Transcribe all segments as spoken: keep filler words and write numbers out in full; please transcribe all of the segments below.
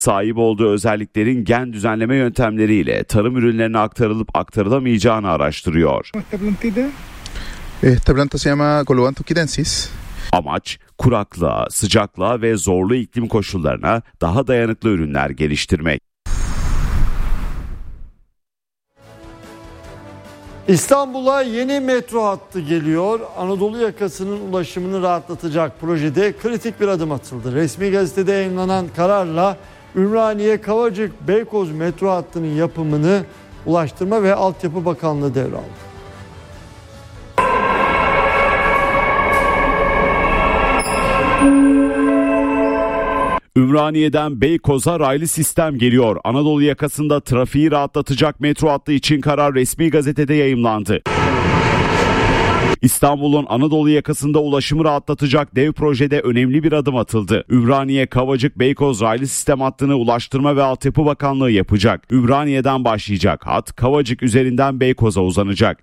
Sahip olduğu özelliklerin gen düzenleme yöntemleriyle tarım ürünlerine aktarılıp aktarılamayacağını araştırıyor. Esta planta se llama Colobanthus quitensis. Amaç, kuraklığa, sıcaklığa ve zorlu iklim koşullarına daha dayanıklı ürünler geliştirmek. İstanbul'a yeni metro hattı geliyor. Anadolu yakasının ulaşımını rahatlatacak projede kritik bir adım atıldı. Resmi gazetede yayınlanan kararla Ümraniye Kavacık Beykoz metro hattının yapımını Ulaştırma ve Altyapı Bakanlığı devraldı. Ümraniye'den Beykoz'a raylı sistem geliyor. Anadolu yakasında trafiği rahatlatacak metro hattı için karar resmi gazetede yayımlandı. İstanbul'un Anadolu yakasında ulaşımı rahatlatacak dev projede önemli bir adım atıldı. Ümraniye Kavacık Beykoz raylı sistem hattını Ulaştırma ve Altyapı Bakanlığı yapacak. Ümraniye'den başlayacak hat Kavacık üzerinden Beykoz'a uzanacak.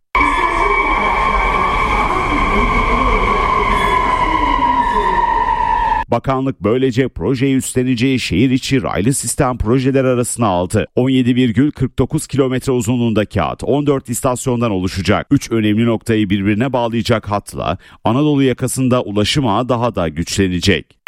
Bakanlık böylece projeyi üstleneceği şehir içi raylı sistem projeler arasına aldı. on yedi virgül kırk dokuz kilometre uzunluğundaki hat on dört istasyondan oluşacak. üç önemli noktayı birbirine bağlayacak hatla Anadolu yakasında ulaşım ağı daha da güçlenecek.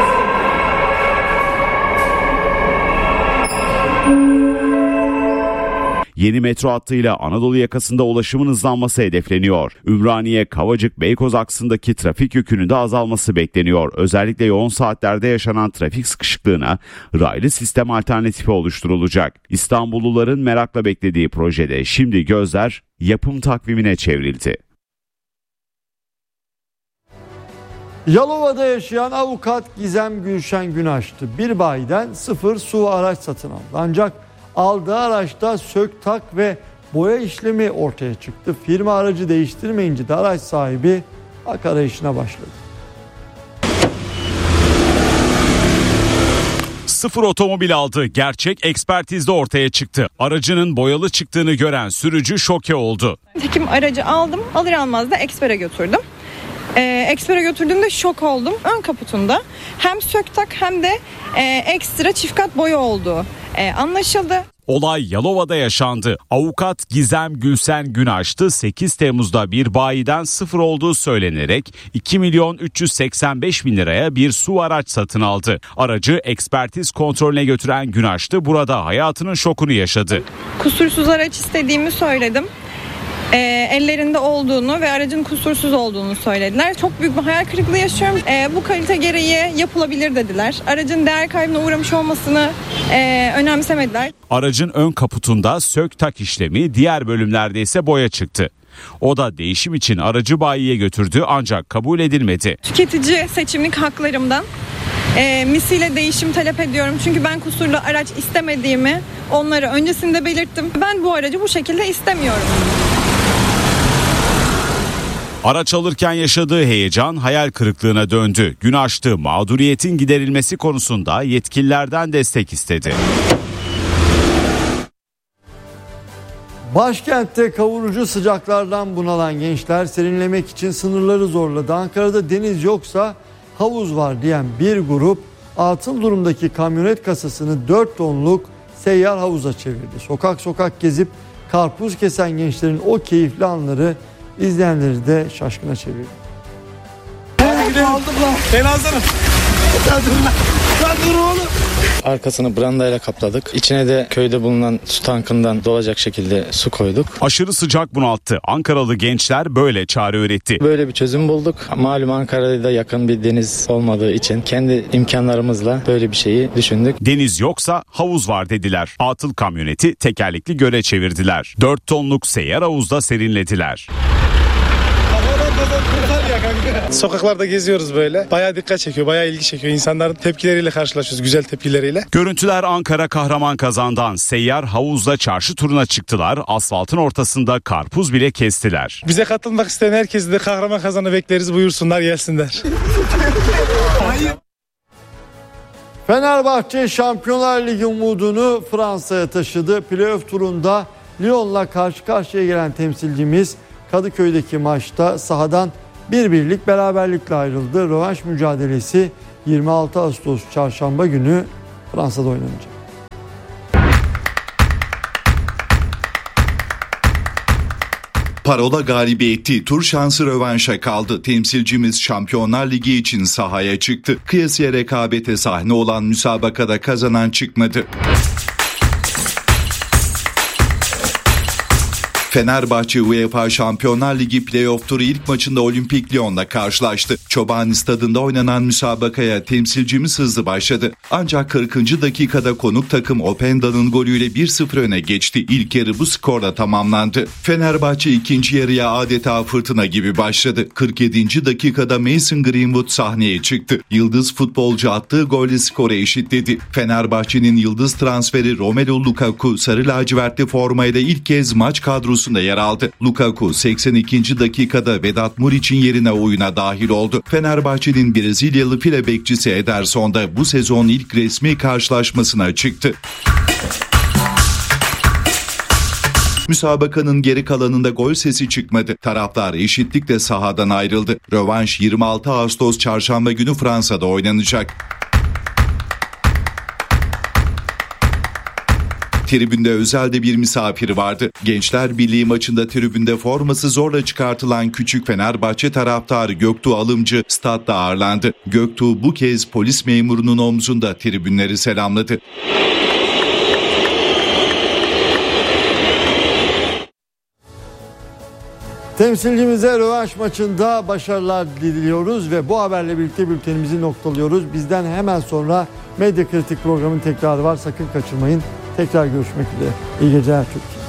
Yeni metro hattıyla Anadolu yakasında ulaşımın hızlanması hedefleniyor. Ümraniye, Kavacık, Beykoz aksındaki trafik yükünün de azalması bekleniyor. Özellikle yoğun saatlerde yaşanan trafik sıkışıklığına raylı sistem alternatifi oluşturulacak. İstanbulluların merakla beklediği projede şimdi gözler yapım takvimine çevrildi. Yalova'da yaşayan avukat Gizem Gülşen Günaş'tı. Bir bayiden sıfır su araç satın aldı. Ancak aldığı araçta sök tak ve boya işlemi ortaya çıktı. Firma aracı değiştirmeyince de araç sahibi hak arayışına başladı. Sıfır otomobil aldı. Gerçek ekspertizde ortaya çıktı. Aracının boyalı çıktığını gören sürücü şoke oldu. Hekim aracı aldım. Alır almaz da ekspere götürdüm. Ee, ekspere götürdüğümde şok oldum. Ön kaputunda hem sök tak hem de e, ekstra çift kat boya olduğu e, anlaşıldı. Olay Yalova'da yaşandı. Avukat Gizem Gülşen Günaş'tı. sekiz Temmuz'da bir bayiden sıfır olduğu söylenerek iki milyon üç yüz seksen beş bin liraya bir su araç satın aldı. Aracı ekspertiz kontrolüne götüren Günaş'tı. Burada hayatının şokunu yaşadı. Kusursuz araç istediğimi söyledim. E, ellerinde olduğunu ve aracın kusursuz olduğunu söylediler. Çok büyük bir hayal kırıklığı yaşıyorum. E, bu kalite gereği yapılabilir dediler. Aracın değer kaybına uğramış olmasını e, önemsemediler. Aracın ön kaputunda sök tak işlemi, diğer bölümlerde ise boya çıktı. O da değişim için aracı bayiye götürdü ancak kabul edilmedi. Tüketici seçimlik haklarımdan e, misliyle değişim talep ediyorum. Çünkü ben kusurlu araç istemediğimi onlara öncesinde belirttim. Ben bu aracı bu şekilde istemiyorum. Araç alırken yaşadığı heyecan hayal kırıklığına döndü. Günaş'tı mağduriyetin giderilmesi konusunda yetkililerden destek istedi. Başkentte kavurucu sıcaklardan bunalan gençler serinlemek için sınırları zorladı. Ankara'da deniz yoksa havuz var diyen bir grup atıl durumdaki kamyonet kasasını dört tonluk seyyar havuza çevirdi. Sokak sokak gezip karpuz kesen gençlerin o keyifli anları izleyenleri de şaşkına çevirdi. Ben hazırım. Dur oğlum. Arkasını brandayla kapladık. İçine de köyde bulunan su tankından dolacak şekilde su koyduk. Aşırı sıcak bunalttı. Ankaralı gençler böyle çare üretti. Böyle bir çözüm bulduk. Malum Ankara'da yakın bir deniz olmadığı için kendi imkanlarımızla böyle bir şeyi düşündük. Deniz yoksa havuz var dediler. Atıl kamyoneti tekerlekli göle çevirdiler. dört tonluk seyyar havuzda serinlediler. Sokaklarda geziyoruz böyle. Bayağı dikkat çekiyor, bayağı ilgi çekiyor. İnsanların tepkileriyle karşılaşıyoruz, güzel tepkileriyle. Görüntüler Ankara Kahramanmazan'dan. Seyyar havuzla çarşı turuna çıktılar. Asfaltın ortasında karpuz bile kestiler. Bize katılmak isteyen herkesi de Kahramanmazan'a bekleriz, buyursunlar, gelsinler. Fenerbahçe Şampiyonlar Ligi umudunu Fransa'ya taşıdı. Playoff turunda Lyon'la karşı karşıya gelen temsilcimiz Kadıköy'deki maçta sahadan bir birlik beraberlikle ayrıldı. Rövanş mücadelesi yirmi altı Ağustos çarşamba günü Fransa'da oynanacak. Parola galibiyeti, tur şansı rövanşa kaldı. Temsilcimiz Şampiyonlar Ligi için sahaya çıktı. Kıyasıya rekabete sahne olan müsabakada kazanan çıkmadı. Fenerbahçe UEFA Şampiyonlar Ligi Playoff turu ilk maçında Olimpik Lyon'la karşılaştı. Çobani Stadı'nda oynanan müsabakaya temsilcimiz hızlı başladı. Ancak kırkıncı dakikada konuk takım Openda'nın golüyle bir sıfır öne geçti. İlk yarı bu skorla tamamlandı. Fenerbahçe ikinci yarıya adeta fırtına gibi başladı. kırk yedinci dakikada Mason Greenwood sahneye çıktı. Yıldız futbolcu attığı golle skoru eşitledi. Fenerbahçe'nin yıldız transferi Romelu Lukaku sarı lacivertli formayla ilk kez maç kadrosu yer aldı. Lukaku seksen ikinci dakikada Vedat Muriç'in yerine oyuna dahil oldu. Fenerbahçe'nin Brezilyalı file bekçisi Ederson da bu sezon ilk resmi karşılaşmasına çıktı. Müsabakanın geri kalanında gol sesi çıkmadı. Taraftar eşitlikle sahadan ayrıldı. Rövanş yirmi altı Ağustos Çarşamba günü Fransa'da oynanacak. Tribünde özelde bir misafiri vardı. Gençler Birliği maçında tribünde forması zorla çıkartılan küçük Fenerbahçe taraftarı Göktuğ Alımcı statta ağırlandı. Göktuğ bu kez polis memurunun omzunda tribünleri selamladı. Temsilcimize rövanş maçında başarılar diliyoruz ve bu haberle birlikte bültenimizi noktalıyoruz. Bizden hemen sonra Medya Kritik programının tekrarı var. Sakın kaçırmayın. Tekrar görüşmek üzere. İyi geceler Türkiye.